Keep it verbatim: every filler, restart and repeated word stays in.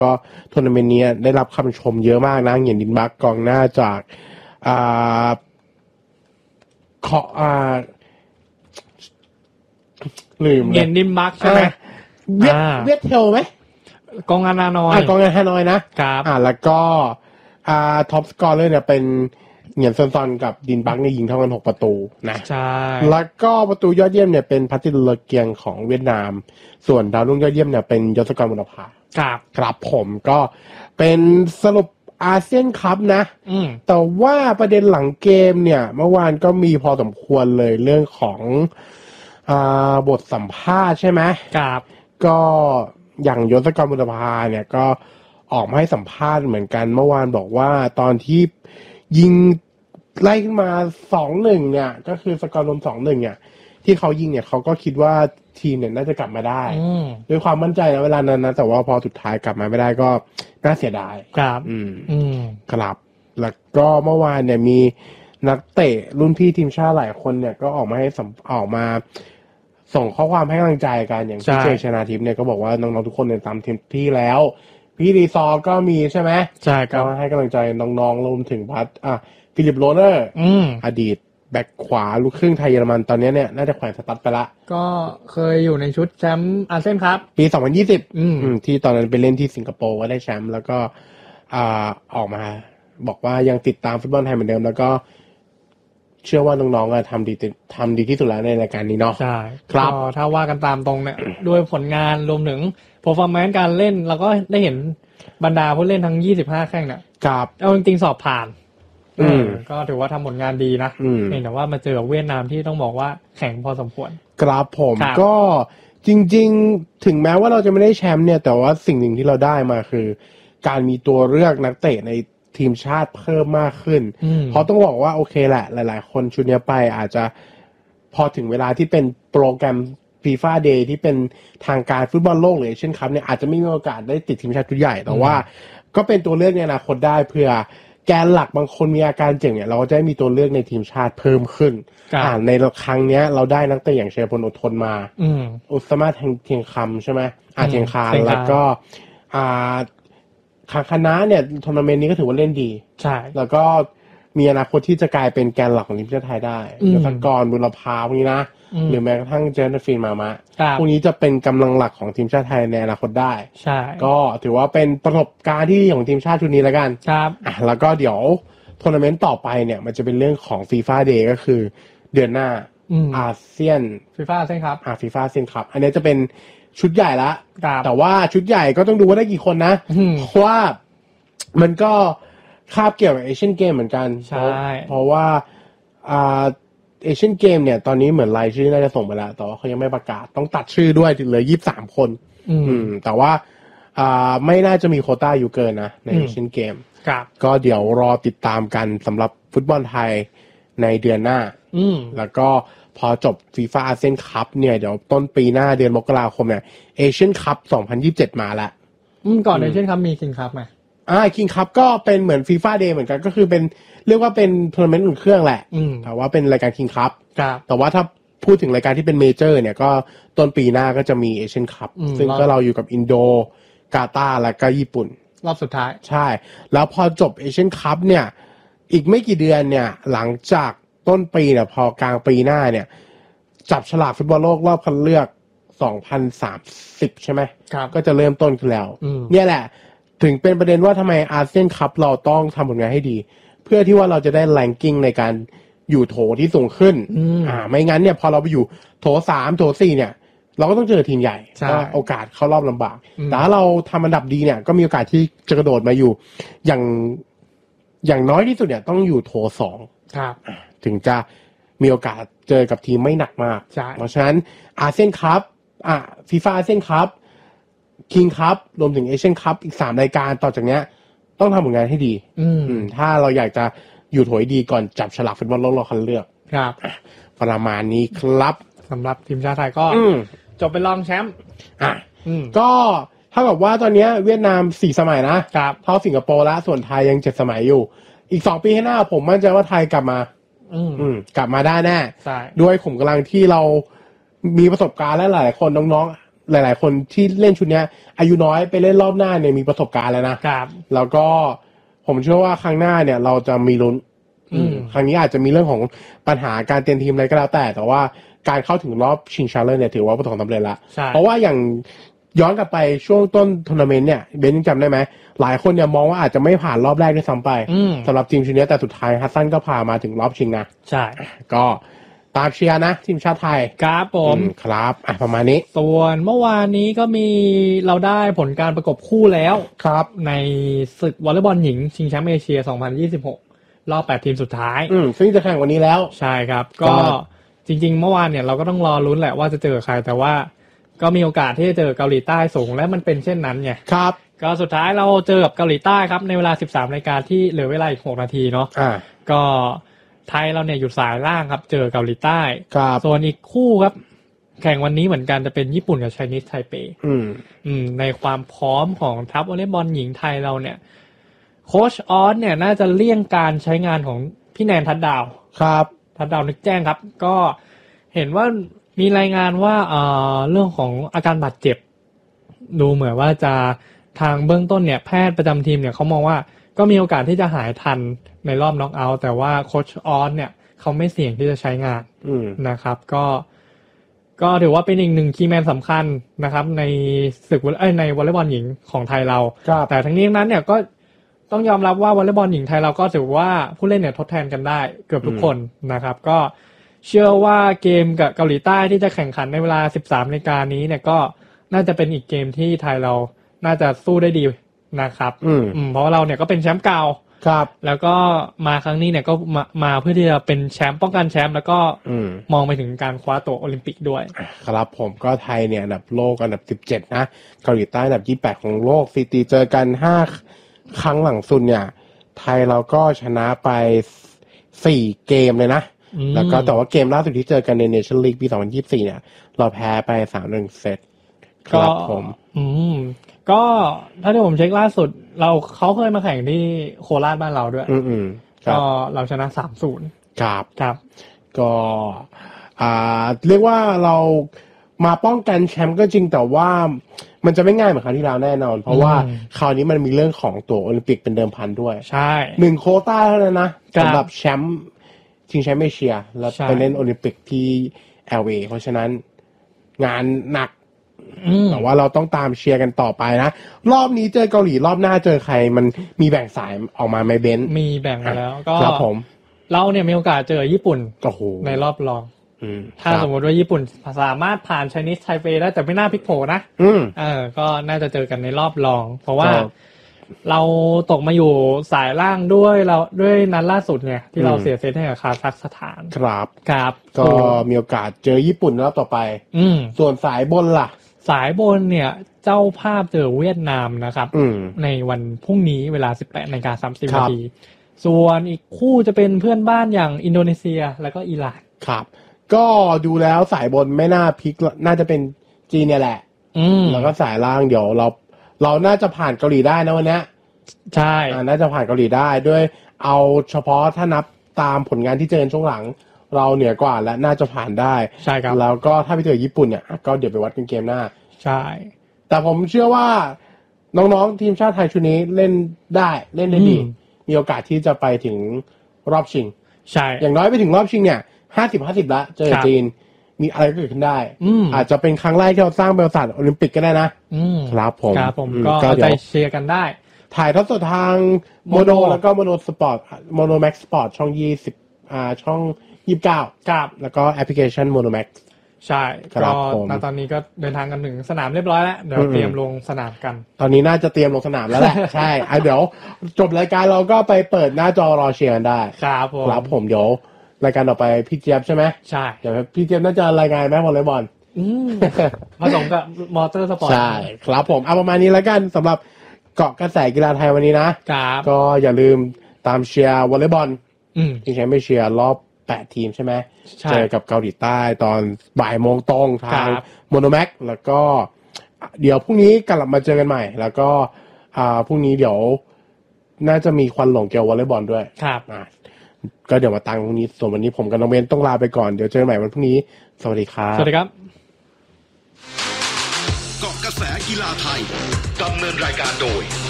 ก็ทัวร์นาเมนต์นี้ได้รับคำชมเยอะมากนะเหงียนดินบักกองหน้าจากอ่าขออ่าลืมเหงียนดินบักใช่ไหมเวียดเวียดเทลไหมกองงานฮานอยกองงานฮานอยนะครับอ่าแล้วก็อ่าท็อปสกอร์เลยเนี่ยเป็นเหงียนซอนซอนกับดินบักเนี่ยยิงเท่ากันหกประตูนะใช่แล้วก็ประตูยอดเยี่ยมเนี่ยเป็นพัติเลเกียงของเวียดนามส่วนดาวรุ่งยอดเยี่ยมเนี่ยเป็นยศกรบุรพาครับครับผมก็เป็นสรุปอาเซียนคัพนะแต่ว่าประเด็นหลังเกมเนี่ยเมื่อวานก็มีพอสมควรเลยเรื่องของอ่าบทสัมภาษณ์ใช่ไหมครับก็อย่างยศกรบุรพาเนี่ยก็ออกมาให้สัมภาษณ์เหมือนกันเมื่อวานบอกว่าตอนที่ยิงไล่ขึ้นมา สองหนึ่ง เนี่ยก็คือสกอร์รวม สองหนึ่ง เนี่ยที่เขายิงเนี่ยเขาก็คิดว่าทีมเนี่ยน่าจะกลับมาได้ด้วยความมั่นใจนะเวลานั้นนะแต่ว่าพอสุดท้ายกลับมาไม่ได้ก็น่าเสียดายครับอืมอืมครับแล้วก็เมื่อวานเนี่ยมีนักเตะรุ่นพี่ทีมชาติหลายคนเนี่ยก็ออกมาให้ออกมาส่งข้อความให้กำลังใจกันอย่างพี่เจชนาทิพย์เนี่ยก็บอกว่าน้องๆทุกคนเนี่ยตามทีมที่แล้วพี่รีซอร์ก็มีใช่ไหมใช่ครับก็ให้กำลังใจน้องๆรวมถึงพัดอ่ะฟิลิปโรเนอร์อดีตแบ็คขวาลูกครึ่งไทยเยอรมันตอนนี้เนี่ยน่าจะแขวนสตั๊ดไปละก็เคยอยู่ในชุดแชมป์อาเซียนครับปีสองพันยี่สิบอืมที่ตอนนั้นไปเล่นที่สิงคโปร์ก็ได้แชมป์แล้วก็อ่าออกมาบอกว่ายังติดตามฟุตบอลไทยเหมือนเดิมแล้วก็เชื่อว่าน้องๆทำดีทำดีที่สุดแล้วในรายการนี้เนาะใช่ครับถ้าว่ากันตามตรงเนี่ยด้วยผลงานรวมถึง performance การเล่นเราก็ได้เห็นบรรดาผู้เล่นทั้งยี่สิบห้าแข้งเนี่ยครับเอาจริงๆสอบผ่านอืมก็ถือว่าทำผลงานดีนะเพียงแต่ว่ามาเจอเวียดนามที่ต้องบอกว่าแข็งพอสมควรครับผมก็จริงๆถึงแม้ว่าเราจะไม่ได้แชมป์เนี่ยแต่ว่าสิ่งหนึ่งที่เราได้มาคือการมีตัวเลือกนักเตะในทีมชาติเพิ่มมากขึ้นเพราะต้องบอกว่าโอเคแหละหลายๆคนชุดนี้ไปอาจจะพอถึงเวลาที่เป็นโปรแกรม FIFA Day ที่เป็นทางการฟุตบอลโลกหรือเช่นครับเนี่ยอาจจะไม่มีโอกาสได้ติดทีมชาติชุดใหญ่แต่ว่าก็เป็นตัวเลือกในอนาคตได้เพื่อแกนหลักบางคนมีอาการเจ็บเนี่ยเราก็จะมีตัวเลือกในทีมชาติเพิ่มขึ้นอ่าในครั้งนี้เราได้นักเตะอย่างเชยพลอดทนมาอุสมาเทียงคำใช่ไหมอ่าเทียงคานแล้วก็อ่าคณะเนี่ยทัวร์นาเมนต์นี้ก็ถือว่าเล่นดีใช่แล้วก็มีอนาคตที่จะกลายเป็นแกนหลักของทีมชาติไทยได้ยศกรบุรพาพวกนี้นะหรือแม้กระทั่งเจนฟินมามะพวกนี้จะเป็นกำลังหลักของทีมชาติไทยในอนาคตได้ใช่ก็ถือว่าเป็นประสบการณ์ที่ดีของทีมชาติชุดนี้แล้วกันครับอ่ะแล้วก็เดี๋ยวทัวร์นาเมนต์ต่อไปเนี่ยมันจะเป็นเรื่องของ FIFA Day ก็คือเดือนหน้าอาเซียน FIFA ใช่ครับอ่า FIFA อาเซียนครับอันนี้จะเป็นชุดใหญ่ละแต่ว่าชุดใหญ่ก็ต้องดูว่าได้กี่คนนะเพราะว่ามันก็คาบเกี่ยวกับเอเชียนเกมเหมือนกันใช่เพราะว่าอ่าเอเชียนเกมเนี่ยตอนนี้เหมือนรายชื่อน่าจะส่งไปแล้วแต่ว่าเขายังไม่ประกาศต้องตัดชื่อด้วยถึงเหลือยี่สิบสามคนอืมแต่ว่าอ่าไม่น่าจะมีโควต้าอยู่เกินนะในเอเชียนเกมครับก็เดี๋ยวรอติดตามกันสำหรับฟุตบอลไทยในเดือนหน้าอืมแล้วก็พอจบ FIFA อาเซียนคัพเนี่ยเดี๋ยวต้นปีหน้าเดือนมกราคมเนี่ยเอเชียนคัพสองพันยี่สิบเจ็ดมาแล้วอืมก่อนเอเชียนคัพมีคิงคัพมั้ยอ่าคิงคัพก็เป็นเหมือน FIFA Day เหมือนกันก็คือเป็นเรียกว่าเป็นทัวร์นาเมนต์อุ่นเครื่องแหละแต่ว่าเป็นรายการคิงคัพแต่ว่าถ้าพูดถึงรายการที่เป็นเมเจอร์เนี่ยก็ต้นปีหน้าก็จะมีเอเชียนคัพซึ่งก็เราอยู่กับอินโดกาตาร์แล้วก็ญี่ปุ่นรอบสุดท้ายใช่แล้วพอจบเอเชียนคัพเนี่ยอีกไม่กี่เดือนเนี่ยหลังจากต้นปีเนี่ยพอกลางปีหน้าเนี่ยจับฉลากฟุตบอลโลกรอบคัดเลือกสองพันสามสิบใช่ไหมก็จะเริ่มต้นขึ้นแล้วเนี่ยแหละถึงเป็นประเด็นว่าทำไมอาเซียนคัพเราต้องทำผลงานให้ดีเพื่อที่ว่าเราจะได้แรงกิ้งในการอยู่โถที่สูงขึ้นอ่าไม่งั้นเนี่ยพอเราไปอยู่โถสามโถสี่เนี่ยเราก็ต้องเจอทีมใหญ่ก็โอกาสเข้ารอบลำบากแต่ถ้าเราทำอันดับดีเนี่ยก็มีโอกาสที่จะกระโดดมาอยู่อย่างอย่างน้อยที่สุดเนี่ยต้องอยู่โถสองถึงจะมีโอกาสเจอกับทีมไม่หนักมากเพราะฉะนั้นอาเซียนคัพอ่ะฟีฟ่าอาเซียนคัพคิงคัพรวมถึงเอเชียนคัพอีกสามรายการต่อจากเนี้ยต้องทำผลงานให้ดีถ้าเราอยากจะอยู่โถดีก่อนจับฉลากฟุตบอลโลกรอบคัดเลือกครับประมาณนี้ครับสำหรับทีมชาติไทยก็จบเป็นรองแชมป์อ่ะก็เท่ากับว่าตอนนี้เวียดนามสี่สมัยนะเท่าสิงคโปร์แล้วส่วนไทยยังเจ็ดสมัยอยู่อีกสองปีข้างหน้าผมมั่นใจว่าไทยกลับมาอืมกลับมาได้แน่ใช่ด้วยขุมกำลังที่เรามีประสบการณ์และหลายๆคนน้องหลายๆคนที่เล่นชุดเนี้ยอายุน้อยไปเล่นรอบหน้าเนี่ยมีประสบการณ์แล้วนะครับแล้วก็ผมเชื่อว่าครั้งหน้าเนี่ยเราจะมีลุ้นครั้งนี้อาจจะมีเรื่องของปัญหาการเตรียมทีมอะไรก็แล้วแต่แต่ว่าการเข้าถึงรอบชิงชาเลนจ์เนี่ยถือว่าประสบความสำเร็จละเพราะว่าอย่างย้อนกลับไปช่วงต้นทัวร์นาเมนต์เนี่ยเบนยังจำได้ไหมหลายคนเนี่ยมองว่าอาจจะไม่ผ่านรอบแรกด้วยซ้ำไปสำหรับทีมชุดนี้แต่สุดท้ายฮัสซันก็พามาถึงรอบชิงนะใช่ก็ตามเชียร์นะทีมชาติไทยครับผมครับอ่ะประมาณนี้ส่วนเมื่อวานนี้ก็มีเราได้ผลการประกบคู่แล้วครับในศึกวอลเลย์บอลหญิงชิงแชมป์เอเชียสองพันยี่สิบหกรอบแปดทีมสุดท้ายอืมซึ่งจะแข่งวันนี้แล้วใช่ครับก็จริงๆเมื่อวานเนี่ยเราก็ต้องรอลุ้นแหละว่าจะเจอใครแต่ว่าก็มีโอกาสที่จะเจอเกาหลีใต้สูงและมันเป็นเช่นนั้นไงครับก็สุดท้ายเราเจอกับเกาหลีใต้ครับในเวลา สิบสามนาฬิกา นที่เหลือเวลาอีกหกนาทีเนาะอ่าก็ไทยเราเนี่ยอยู่สายล่างครับเจอเกาหลีใต้ครับส่วนอีกคู่ครับแข่งวันนี้เหมือนกันจะเป็นญี่ปุ่นกับไชนีสไทเปอืมอืมในความพร้อมของทัพวอลเลย์บอลหญิงไทยเราเนี่ยโค้ชออสเนี่ยน่าจะเลี่ยงการใช้งานของพี่แนนทัดดาวครับทัดดาวนึกแจ้งครับก็เห็นว่ามีรายงานว่าเอ่อเรื่องของอาการบาดเจ็บดูเหมือนว่าจะทางเบื้องต้นเนี่ยแพทย์ประจำทีมเนี่ยเขามองว่าก็มีโอกาสที่จะหายทันในรอบน็อกเอาท์แต่ว่าโค้ชออสเนี่ยเขาไม่เสี่ยงที่จะใช้งานนะครับก็ก็ถือว่าเป็นอีกหนึ่งคีย์แมนสำคัญนะครับในศึกเอ้ยในวอลเลย์บอลหญิงของไทยเราแต่ทั้งนี้ทั้งนั้นเนี่ยก็ต้องยอมรับว่าวอลเลย์บอลหญิงไทยเราก็ถือว่าผู้เล่นเนี่ยทดแทนกันได้เกือบทุกคนนะครับก็เชื่อว่าเกมกับเกาหลีใต้ที่จะแข่งขันในเวลา สิบสาม นาฬิกานี้เนี่ยก็น่าจะเป็นอีกเกมที่ไทยเราน่าจะสู้ได้ดีนะครับอืมเพราะเราเนี่ยก็เป็นแชมป์เก่าครับแล้วก็มาครั้งนี้เนี่ยก็มามาเพื่อที่จะเป็นแชมป์ป้องกันแชมป์แล้วก็มองไปถึงการคว้าตั๋วโอลิมปิกด้วยครับผมก็ไทยเนี่ยอันดับโลกอันดับสิบเจ็ดนะเกาหลีใต้อันดับยี่สิบแปดของโลกซีตีเจอกันห้าครั้งหลังสุดเนี่ยไทยเราก็ชนะไปสี่เกมเลยนะแล้วก็แต่ว่าเกมล่าสุดที่เจอกันในเนชั่นลีกปีสองพันยี่สิบสี่เนี่ยเราแพ้ไป สามหนึ่ง เซตครับผมอืมก็ถ้าที่ผมเช็คล่าสุดเราเขาเคยมาแข่งที่โคราชบ้านเราด้วยอืมๆก็เราชนะ สามศูนย์ครับครับก็อ่าเรียกว่าเรามาป้องกันแชมป์ก็จริงแต่ว่ามันจะไม่ง่ายเหมือนครั้งที่แล้วแน่นอนเพราะว่าคราวนี้มันมีเรื่องของตั๋วโอลิมปิกเป็นเดิมพันด้วยใช่หนึ่งโควต้าเท่านั้นนะสำหรับแชมป์ชิงแชมป์เอเชียแล้วไปเล่นโอลิมปิกที่ แอล เอ เพราะฉะนั้นงานหนักแต่ว่าเราต้องตามเชียร์กันต่อไปนะรอบนี้เจอเกาหลีรอบหน้าเจอใครมันมีแบ่งสายออกมาไหมเบนซ์มีแบ่งมาแล้วก็ครับผมเราเนี่ยมีโอกาสเจอญี่ปุ่นในรอบรองถ้าสมมติว่าญี่ปุ่นสามารถผ่านไชนีสไทเปได้แต่ไม่น่าพลิกโผนะเออก็น่าจะเจอกันในรอบรองเพราะว่าเราตกมาอยู่สายล่างด้วยเราด้วยนัดล่าสุดไงที่เราเสียเซตให้กับคาซัคสถานครับครับก็มีโอกาสเจอญี่ปุ่นรอบต่อไปส่วนสายบนล่ะสายบนเนี่ยเจ้าภาพเจอเวียดนามนะครับในวันพรุ่งนี้เวลา สิบแปดนาฬิกาสามสิบ นาทีส่วนอีกคู่จะเป็นเพื่อนบ้านอย่างอินโดนีเซียแล้วก็อิหร่านครับก็ดูแล้วสายบนไม่น่าพลิกน่าจะเป็นจีนเนี่ยแหละแล้วก็สายล่างเดี๋ยวเราเราน่าจะผ่านเกาหลีได้นะวันนี้ใช่น่าจะผ่านเกาหลีได้ด้วยเอาเฉพาะถ้านับตามผลงานที่เจอช่วงหลังเราเหนือกว่าและน่าจะผ่านได้ใช่ครับแล้วก็ถ้าไปเจอญี่ปุ่นเนี่ยก็เดี๋ยวไปวัดกันเกมหน้าใช่แต่ผมเชื่อว่าน้องๆทีมชาติไทยชุดนี้เล่นได้เล่นได้ดีมีโอกาสที่จะไปถึงรอบชิงใช่อย่างน้อยไปถึงรอบชิงเนี่ยห้าสิบ ห้าสิบละเจอจีนมีอะไรก็เกิดขึ้นได้อาจจะเป็นครั้งแรกที่เราสร้างบริษัทโอลิมปิกก็ได้นะครับผมครับผมก็ใจเชียร์กันได้ถ่ายทอดสดทางโมโนแล้วก็โมโนสปอร์ตโมโนแม็กซ์สปอร์ตช่องยี่สิบอ่าช่องยี่สิบเก้าครับแล้วก็แอปพลิเคชันโมโนแม็กซ์ใช่ก็ตอนนี้ก็เดินทางกันถึงสนามเรียบร้อยแล้วเดี๋ยวเตรียมลงสนามกันตอนนี้น่าจะเตรียมลงสนามแล้วแหละใช่เดี๋ยวจบรายการเราก็ไปเปิดหน้าจอรอเชียร์กันได้ครับผมครับผมเดี๋ยวรายการต่อไปพี่เจี๊ยบใช่ไหมใช่เดี๋ยวพี่เจี๊ยบน่าจะรายงานไหมวอลเลย์บอลผสมกับมอเตอร์สปอร์ตใช่ครับผมเอาประมาณนี้แล้วกันสำหรับเกาะกระแสกีฬาไทยวันนี้นะก็อย่าลืมตามเชียร์วอลเลย์บอลที่แชมป์เอเชียรอบแปดทีมใช่ไหมเจอกับเกาหลีใต้ตอนบ่ายโมงตรงทางโมโนแม็กแล้วก็เดี๋ยวพรุ่งนี้กลับมาเจอกันใหม่แล้วก็อ่าพรุ่งนี้เดี๋ยวน่าจะมีควันหลงเกี่ยววอลเลย์บอลด้วยครับก็เดี๋ยวมาตังพรุ่งนี้ส่วนวันนี้ผมกับน้องเบนต้องลาไปก่อนเดี๋ยวเจอกันใหม่วันพรุ่งนี้สวัสดีครับสวัสดีครับกีฬาไทยดำเนินรายการโดย